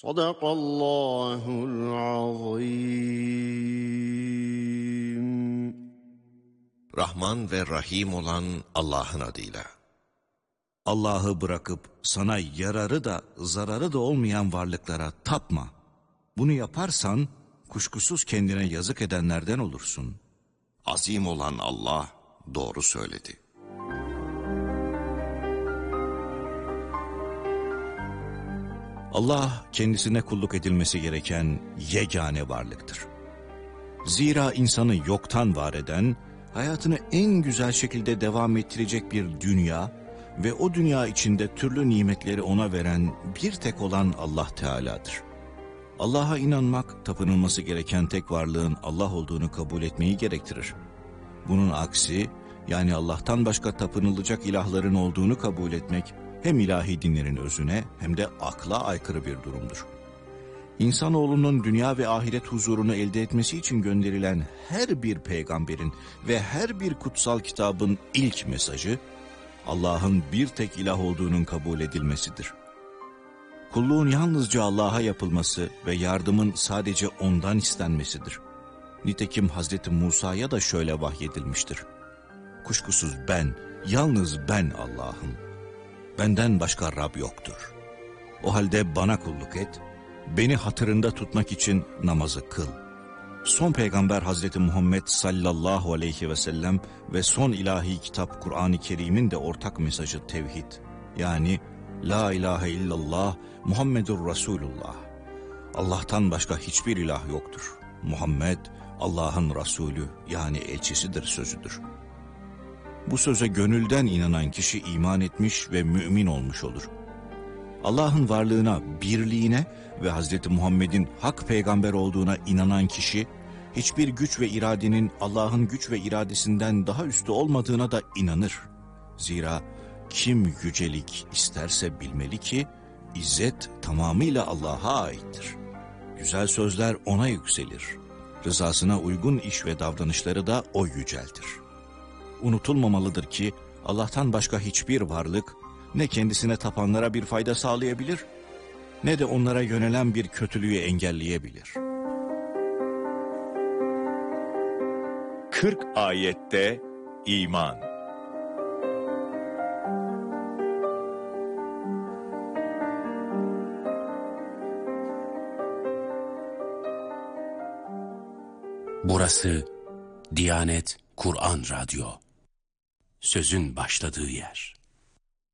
Sadakallahul azim. Rahman ve Rahim olan Allah'ın adıyla. Allah'ı bırakıp sana yararı da zararı da olmayan varlıklara tapma. Bunu yaparsan kuşkusuz kendine yazık edenlerden olursun. Azim olan Allah doğru söyledi. Allah kendisine kulluk edilmesi gereken yegane varlıktır. Zira insanı yoktan var eden, hayatını en güzel şekilde devam ettirecek bir dünya ve o dünya içinde türlü nimetleri ona veren bir tek olan Allah Teala'dır. Allah'a inanmak, tapınılması gereken tek varlığın Allah olduğunu kabul etmeyi gerektirir. Bunun aksi, yani Allah'tan başka tapınılacak ilahların olduğunu kabul etmek, hem ilahi dinlerin özüne hem de akla aykırı bir durumdur. İnsanoğlunun dünya ve ahiret huzurunu elde etmesi için gönderilen her bir peygamberin ve her bir kutsal kitabın ilk mesajı, Allah'ın bir tek ilah olduğunun kabul edilmesidir. Kulluğun yalnızca Allah'a yapılması ve yardımın sadece O'ndan istenmesidir. Nitekim Hazreti Musa'ya da şöyle vahyedilmiştir. Kuşkusuz ben, yalnız ben Allah'ım. Benden başka Rab yoktur. O halde bana kulluk et, beni hatırında tutmak için namazı kıl. Son peygamber Hazreti Muhammed sallallahu aleyhi ve sellem ve son ilahi kitap Kur'an-ı Kerim'in de ortak mesajı tevhid. Yani La ilahe illallah Muhammedur Resulullah. Allah'tan başka hiçbir ilah yoktur. Muhammed Allah'ın Resulü yani elçisidir sözüdür. Bu söze gönülden inanan kişi iman etmiş ve mümin olmuş olur. Allah'ın varlığına, birliğine ve Hazreti Muhammed'in hak peygamber olduğuna inanan kişi, hiçbir güç ve iradenin Allah'ın güç ve iradesinden daha üstü olmadığına da inanır. Zira kim yücelik isterse bilmeli ki, izzet tamamıyla Allah'a aittir. Güzel sözler O'na yükselir. Rızasına uygun iş ve davranışları da O yüceltir. Unutulmamalıdır ki, Allah'tan başka hiçbir varlık, ne kendisine tapanlara bir fayda sağlayabilir, ne de onlara yönelen bir kötülüğü engelleyebilir. 40 ayette iman. Burası Diyanet Kur'an Radyo. Sözün başladığı yer.